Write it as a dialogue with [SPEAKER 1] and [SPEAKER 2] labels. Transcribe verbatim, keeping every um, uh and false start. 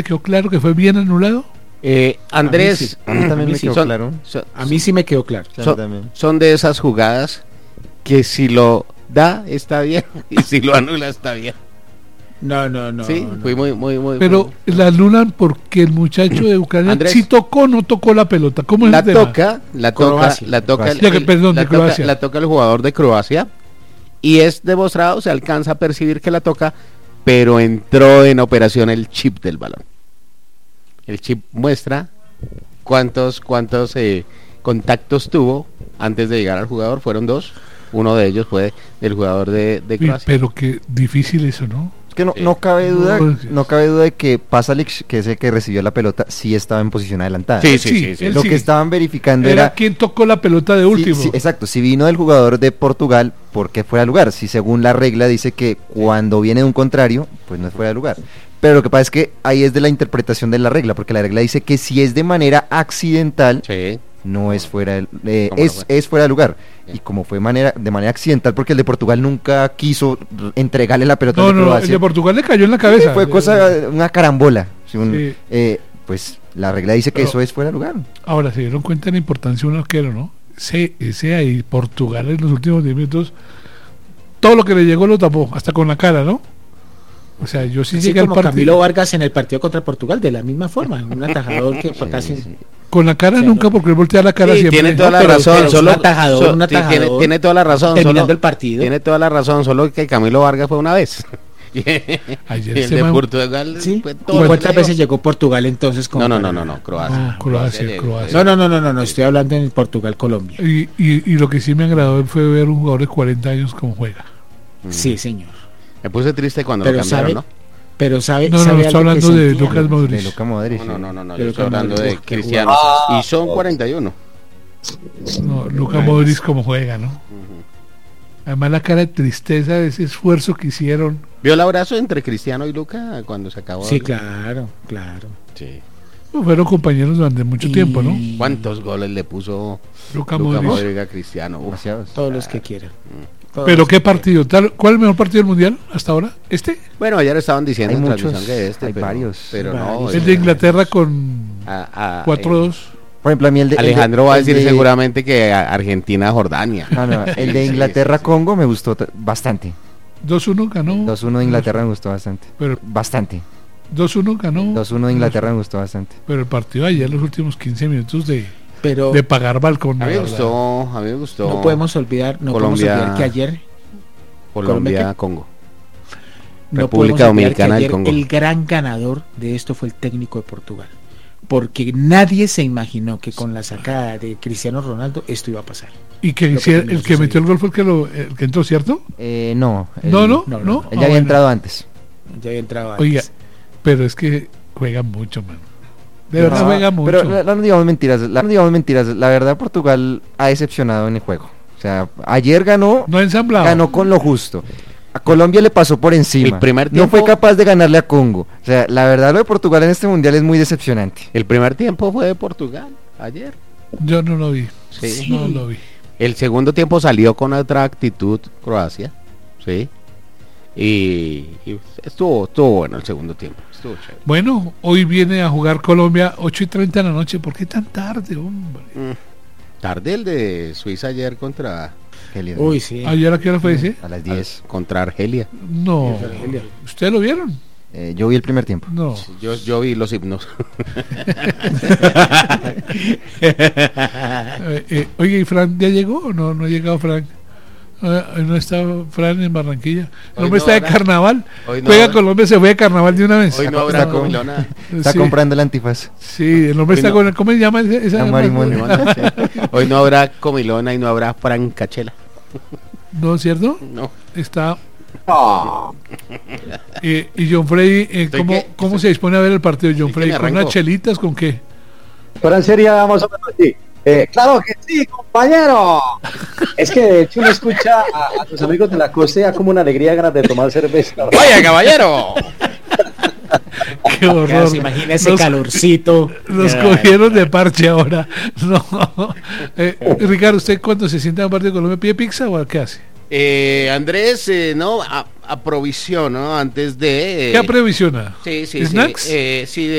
[SPEAKER 1] quedó claro que fue bien anulado.
[SPEAKER 2] Eh, Andrés,
[SPEAKER 3] a mí, sí, a mí también
[SPEAKER 2] a mí
[SPEAKER 3] me
[SPEAKER 2] sí,
[SPEAKER 3] quedó
[SPEAKER 2] son,
[SPEAKER 3] claro.
[SPEAKER 2] son,
[SPEAKER 4] A mí sí me quedó claro.
[SPEAKER 2] son, son de esas jugadas que si lo da está bien y si lo anula está bien.
[SPEAKER 4] No, no, no.
[SPEAKER 2] Sí,
[SPEAKER 4] no.
[SPEAKER 2] fui muy, muy, muy.
[SPEAKER 1] Pero
[SPEAKER 2] muy...
[SPEAKER 1] la anulan porque el muchacho de Ucrania
[SPEAKER 2] Andrés,
[SPEAKER 1] sí tocó o no tocó la pelota. ¿Cómo es
[SPEAKER 2] la
[SPEAKER 1] el tema?
[SPEAKER 2] toca, la toca,
[SPEAKER 4] Croacia.
[SPEAKER 2] la toca,
[SPEAKER 1] Croacia.
[SPEAKER 2] el,
[SPEAKER 1] Ya que, perdón,
[SPEAKER 2] la
[SPEAKER 1] de
[SPEAKER 2] toca,
[SPEAKER 1] Croacia.
[SPEAKER 2] la toca el jugador de Croacia y es demostrado, se alcanza a percibir que la toca, pero entró en operación el chip del balón. El chip muestra cuántos, cuántos eh, contactos tuvo antes de llegar al jugador. Fueron dos. Uno de ellos fue el jugador de, de
[SPEAKER 1] Uy,
[SPEAKER 2] Croacia.
[SPEAKER 1] pero qué difícil eso, ¿no?
[SPEAKER 3] Es que no,
[SPEAKER 2] Sí.
[SPEAKER 3] no cabe duda,
[SPEAKER 1] No,
[SPEAKER 3] no cabe duda de que Pasalic, que es el que recibió la pelota, sí estaba en posición adelantada.
[SPEAKER 2] Sí, sí, sí, sí.
[SPEAKER 1] él
[SPEAKER 3] Lo
[SPEAKER 1] sí.
[SPEAKER 3] que estaban verificando
[SPEAKER 1] Era
[SPEAKER 3] era,
[SPEAKER 1] quien tocó la pelota de
[SPEAKER 3] sí,
[SPEAKER 1] último.
[SPEAKER 3] sí, exacto, si vino del jugador de Portugal, ¿por qué fuera de lugar? Si según la regla dice que cuando viene de un contrario, pues no es fuera de lugar. Pero lo que pasa es que ahí es de la interpretación de la regla, porque la regla dice que si es de manera accidental,
[SPEAKER 2] Sí.
[SPEAKER 3] no es fuera de, eh,
[SPEAKER 2] ¿Cómo no
[SPEAKER 3] es,
[SPEAKER 2] fue?
[SPEAKER 3] es fuera de lugar.
[SPEAKER 2] Sí.
[SPEAKER 3] Y como fue manera, de manera accidental, porque el de Portugal nunca quiso r- entregarle la pelota
[SPEAKER 1] No,
[SPEAKER 3] al de
[SPEAKER 1] no, el
[SPEAKER 3] Croacia.
[SPEAKER 1] de Portugal le cayó en la
[SPEAKER 3] Sí,
[SPEAKER 1] cabeza.
[SPEAKER 3] fue cosa, una carambola. Si un-
[SPEAKER 1] Sí.
[SPEAKER 3] eh, pues la regla dice que
[SPEAKER 1] Pero-
[SPEAKER 3] eso es fuera de lugar.
[SPEAKER 1] Ahora se dieron cuenta de la importancia de un arquero, ¿no? Ese, ese ahí, Portugal en los últimos diez minutos, todo lo que le llegó lo tapó, hasta con la cara, ¿no? O sea, yo sí
[SPEAKER 4] Así
[SPEAKER 1] llegué al
[SPEAKER 4] como
[SPEAKER 1] partido.
[SPEAKER 4] Camilo Vargas en el partido contra Portugal, de la misma forma, un atajador que fue
[SPEAKER 3] Sí,
[SPEAKER 4] casi...
[SPEAKER 3] sí.
[SPEAKER 1] Con la cara
[SPEAKER 4] Sí,
[SPEAKER 1] nunca,
[SPEAKER 4] no.
[SPEAKER 1] porque él voltea la cara
[SPEAKER 2] Sí,
[SPEAKER 1] siempre.
[SPEAKER 2] tiene toda
[SPEAKER 4] No,
[SPEAKER 2] la
[SPEAKER 4] pero-
[SPEAKER 2] razón,
[SPEAKER 4] pero
[SPEAKER 2] solo
[SPEAKER 4] un atajador,
[SPEAKER 2] so-
[SPEAKER 4] un
[SPEAKER 2] sí, tiene,
[SPEAKER 4] atajador,
[SPEAKER 2] tiene toda la razón,
[SPEAKER 4] terminando
[SPEAKER 2] solo,
[SPEAKER 4] el partido.
[SPEAKER 2] tiene toda la razón, solo que Camilo Vargas fue una vez. Y
[SPEAKER 1] Ayer
[SPEAKER 2] el
[SPEAKER 1] ese
[SPEAKER 2] de
[SPEAKER 1] man-
[SPEAKER 2] Portugal
[SPEAKER 4] Sí.
[SPEAKER 2] fue
[SPEAKER 4] ¿Y
[SPEAKER 2] todo lo que
[SPEAKER 4] cuántas
[SPEAKER 2] llegó.
[SPEAKER 4] veces llegó Portugal entonces? como
[SPEAKER 2] No, no,
[SPEAKER 4] para-
[SPEAKER 2] no, no, no, Croacia.
[SPEAKER 1] No, Croacia,
[SPEAKER 2] llegó.
[SPEAKER 1] Croacia.
[SPEAKER 4] No, no, no, no, no, no, estoy hablando en Portugal-Colombia.
[SPEAKER 1] Y, y, y lo que sí me agradó fue ver un jugador de cuarenta años como juega.
[SPEAKER 2] Mm.
[SPEAKER 4] Sí, señor.
[SPEAKER 2] Me puse triste cuando
[SPEAKER 4] Pero
[SPEAKER 2] lo cambiaron,
[SPEAKER 4] sabe,
[SPEAKER 2] ¿no?
[SPEAKER 4] pero sabe,
[SPEAKER 1] No, no,
[SPEAKER 4] sabe
[SPEAKER 1] no, está
[SPEAKER 4] algo que
[SPEAKER 1] hablando de
[SPEAKER 4] sentía.
[SPEAKER 1] Lucas Modric.
[SPEAKER 3] De Luka Modric.
[SPEAKER 2] No, no, no, no, no,
[SPEAKER 4] Pero
[SPEAKER 2] yo estoy
[SPEAKER 4] como
[SPEAKER 2] hablando de
[SPEAKER 4] Uf, qué
[SPEAKER 2] Cristiano.
[SPEAKER 5] jugador.
[SPEAKER 2] Y son cuarenta y uno.
[SPEAKER 1] No, Luka Modric como juega, ¿no? Además la cara de tristeza de ese esfuerzo que hicieron.
[SPEAKER 2] ¿Vio el abrazo entre Cristiano y Luca cuando se acabó?
[SPEAKER 4] Sí, claro, claro.
[SPEAKER 2] Sí.
[SPEAKER 1] Pues, fueron compañeros durante mucho
[SPEAKER 4] Y-
[SPEAKER 1] tiempo, ¿no?
[SPEAKER 2] ¿Cuántos goles le puso
[SPEAKER 1] Luka
[SPEAKER 2] Luka
[SPEAKER 1] Modric.
[SPEAKER 2] Modric a Cristiano? Uf.
[SPEAKER 3] Demasiados.
[SPEAKER 4] Todos los que quieran. Todos
[SPEAKER 1] Pero
[SPEAKER 4] los
[SPEAKER 1] qué
[SPEAKER 4] que
[SPEAKER 1] partido. Tal- ¿Cuál es el mejor partido del mundial hasta ahora? ¿Este?
[SPEAKER 2] Bueno, ayer estaban diciendo
[SPEAKER 3] Hay
[SPEAKER 2] en
[SPEAKER 3] muchos,
[SPEAKER 2] transmisión que este,
[SPEAKER 3] hay
[SPEAKER 2] pero,
[SPEAKER 3] varios.
[SPEAKER 2] pero no.
[SPEAKER 4] Varios.
[SPEAKER 1] El
[SPEAKER 2] eh,
[SPEAKER 1] de Inglaterra con
[SPEAKER 2] a- a-
[SPEAKER 1] cuatro
[SPEAKER 2] eh,
[SPEAKER 1] dos.
[SPEAKER 3] Por ejemplo, a mí el de... el de-
[SPEAKER 2] Alejandro va a
[SPEAKER 3] el
[SPEAKER 2] decir
[SPEAKER 3] de-
[SPEAKER 2] seguramente que a- Argentina-Jordania.
[SPEAKER 3] No, no, el de
[SPEAKER 2] Sí,
[SPEAKER 3] Inglaterra-Congo me gustó t- bastante.
[SPEAKER 1] dos uno ganó.
[SPEAKER 3] dos uno de Inglaterra me gustó bastante.
[SPEAKER 1] Pero
[SPEAKER 3] Bastante.
[SPEAKER 1] dos uno ganó.
[SPEAKER 3] dos uno de Inglaterra me gustó bastante.
[SPEAKER 1] Pero el partido de ayer, los últimos quince minutos de,
[SPEAKER 4] Pero
[SPEAKER 1] de pagar balcón.
[SPEAKER 2] A mí
[SPEAKER 1] la
[SPEAKER 2] me
[SPEAKER 1] verdad.
[SPEAKER 2] gustó, a mí me gustó.
[SPEAKER 4] no podemos olvidar, no
[SPEAKER 2] Colombia-
[SPEAKER 4] podemos olvidar que ayer
[SPEAKER 2] Colombia, Congo.
[SPEAKER 4] no
[SPEAKER 2] República
[SPEAKER 4] podemos olvidar que
[SPEAKER 2] Dominicana del
[SPEAKER 4] ayer
[SPEAKER 2] Congo.
[SPEAKER 4] el gran ganador de esto fue el técnico de Portugal. Porque nadie se imaginó que con la sacada de Cristiano Ronaldo esto iba a pasar.
[SPEAKER 1] Y que
[SPEAKER 4] Lo que
[SPEAKER 1] hiciera-
[SPEAKER 4] terminó
[SPEAKER 1] el que metió el
[SPEAKER 4] sucediendo.
[SPEAKER 1] gol fue el que, lo, el que entró, ¿cierto?
[SPEAKER 3] Eh, no. el-
[SPEAKER 1] no, no,
[SPEAKER 4] no,
[SPEAKER 1] no.
[SPEAKER 4] no,
[SPEAKER 3] Él
[SPEAKER 1] Ah,
[SPEAKER 3] ya había
[SPEAKER 1] bueno.
[SPEAKER 3] entrado antes.
[SPEAKER 4] Ya había entrado
[SPEAKER 1] Oiga,
[SPEAKER 4] antes.
[SPEAKER 1] pero es que juegan mucho, man. De verdad
[SPEAKER 3] No,
[SPEAKER 1] juega mucho.
[SPEAKER 3] Pero la- la- no digamos mentiras, la, no digamos mentiras. La verdad, Portugal ha decepcionado en el juego. O sea, ayer ganó,
[SPEAKER 1] no ha ensamblado.
[SPEAKER 3] ganó con lo justo. A Colombia le pasó por encima.
[SPEAKER 2] El primer
[SPEAKER 3] No fue
[SPEAKER 2] tiempo-
[SPEAKER 3] capaz de ganarle a Congo. O sea, la verdad, lo de Portugal en este mundial es muy decepcionante.
[SPEAKER 2] El primer tiempo fue de Portugal, ayer.
[SPEAKER 1] Yo no lo vi.
[SPEAKER 2] Sí.
[SPEAKER 1] No lo vi.
[SPEAKER 2] El segundo tiempo salió con otra actitud Croacia, sí. Y, y estuvo, estuvo bueno el segundo tiempo. Estuvo chévere.
[SPEAKER 1] Bueno, hoy viene a jugar Colombia ocho y treinta de la noche. ¿Por qué tan tarde, hombre?
[SPEAKER 2] Mm. Tarde el de Suiza ayer contra,
[SPEAKER 3] Argelia.
[SPEAKER 4] Uy, sí.
[SPEAKER 1] ¿Ayer a qué hora fue ese?
[SPEAKER 3] A las diez.
[SPEAKER 2] contra Argelia.
[SPEAKER 1] No.
[SPEAKER 4] Sí, Argelia.
[SPEAKER 1] ¿Ustedes lo vieron?
[SPEAKER 3] Eh, yo vi el primer tiempo.
[SPEAKER 1] No.
[SPEAKER 2] Yo, yo vi los himnos.
[SPEAKER 1] Eh, eh, oye, ¿y Fran ya llegó o no? No ha llegado Fran. Ah, no está Fran en Barranquilla. El
[SPEAKER 2] Hoy
[SPEAKER 1] hombre
[SPEAKER 2] no
[SPEAKER 1] está de
[SPEAKER 2] habrá.
[SPEAKER 1] carnaval.
[SPEAKER 2] Hoy no
[SPEAKER 1] Juega
[SPEAKER 2] habrá.
[SPEAKER 1] Colombia, se fue de carnaval de una vez.
[SPEAKER 2] Hoy no
[SPEAKER 3] Está
[SPEAKER 2] habrá
[SPEAKER 3] con-
[SPEAKER 2] comilona.
[SPEAKER 3] Está
[SPEAKER 1] Sí.
[SPEAKER 3] comprando el antifaz.
[SPEAKER 1] Sí, el hombre
[SPEAKER 2] Hoy
[SPEAKER 1] está
[SPEAKER 2] no.
[SPEAKER 1] con. ¿Cómo se llama ese- esa?
[SPEAKER 3] La marimona.
[SPEAKER 2] Comilona, sí. Hoy no habrá comilona y no habrá francachela.
[SPEAKER 1] ¿No es cierto?
[SPEAKER 2] No.
[SPEAKER 1] Está. Eh, y John Freddy, eh,
[SPEAKER 2] Estoy
[SPEAKER 1] ¿cómo,
[SPEAKER 2] que-
[SPEAKER 1] cómo se dispone a ver el partido, John
[SPEAKER 2] que
[SPEAKER 1] Freddy?
[SPEAKER 2] me
[SPEAKER 1] ¿Con
[SPEAKER 2] arranco.
[SPEAKER 1] unas chelitas? ¿Con qué?
[SPEAKER 5] Pero en serio, vamos a ver así. Eh, claro que sí, compañero. Es que de hecho uno escucha a, a tus amigos de la costa y da como una alegría ganas de tomar cerveza.
[SPEAKER 2] ¡Vaya, caballero!
[SPEAKER 1] Qué horror.
[SPEAKER 4] Ya se imagina ese
[SPEAKER 1] Nos-
[SPEAKER 4] calorcito.
[SPEAKER 1] Nos
[SPEAKER 4] Ya.
[SPEAKER 1] cogieron de parche ahora. No. Eh, Ricardo, ¿usted cuando se sienta en parte de Colombia pide pizza o qué hace?
[SPEAKER 2] Eh, Andrés, eh, no, a, aprovisión, ¿no? Antes de... eh,
[SPEAKER 1] ¿Qué previsiona?
[SPEAKER 2] Sí, sí, sí.
[SPEAKER 1] ¿Snacks?
[SPEAKER 2] eh, sí,